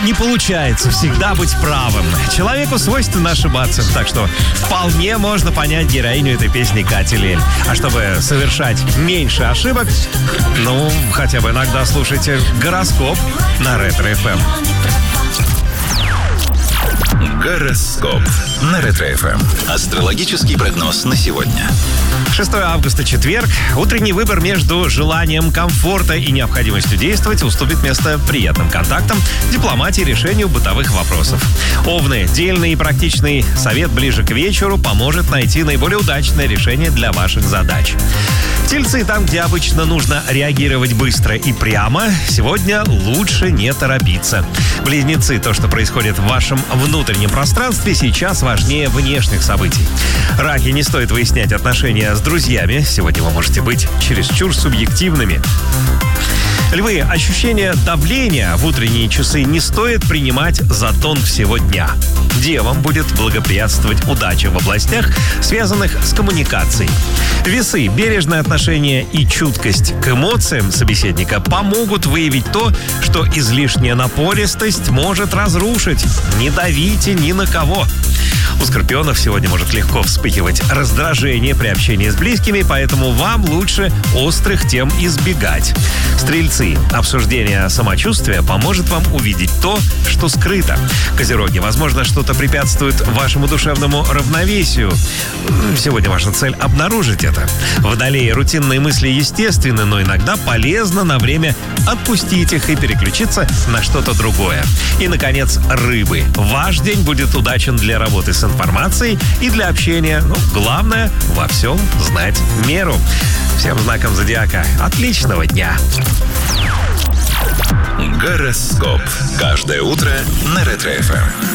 не получается всегда быть правым. Человеку свойственно ошибаться, так что вполне можно понять героиню этой песни Кати Лель. А чтобы совершать меньше ошибок, хотя бы иногда слушайте гороскоп на Ретро-ФМ. Гороскоп на Ретро-ФМ. Астрологический прогноз на сегодня. 6 августа, четверг. Утренний выбор между желанием комфорта и необходимостью действовать уступит место приятным контактам, дипломатии и решению бытовых вопросов. Овны. Дельный и практичный совет ближе к вечеру поможет найти наиболее удачное решение для ваших задач. Тельцы. Там, где обычно нужно реагировать быстро и прямо, сегодня лучше не торопиться. Близнецы. То, что происходит в вашем внутреннем пространстве, сейчас важнее внешних событий. Раки. Не стоит выяснять отношения с друзьями. Сегодня вы можете быть чересчур субъективными. Львы. Ощущение давления в утренние часы не стоит принимать за тон всего дня. Девам будет благоприятствовать удача в областях, связанных с коммуникацией. Весы. Бережное отношение и чуткость к эмоциям собеседника помогут выявить то, что излишняя напористость может разрушить. Не давите ни на кого. У скорпионов сегодня может легко вспыхивать раздражение при общении с близкими, поэтому вам лучше острых тем избегать. Стрельцы. Обсуждение самочувствия поможет вам увидеть то, что скрыто. Козероги. Возможно, что-то препятствует вашему душевному равновесию. Сегодня ваша цель — обнаружить это. Водолеи. Рутинные мысли естественны, но иногда полезно на время отпустить их и переключиться на что-то другое. И, наконец, рыбы. Ваш день будет удачен для работы с информацией и для общения. Главное — во всем знать меру. Всем знаком зодиака отличного дня. Гороскоп. Каждое утро на Ретро-ФМ.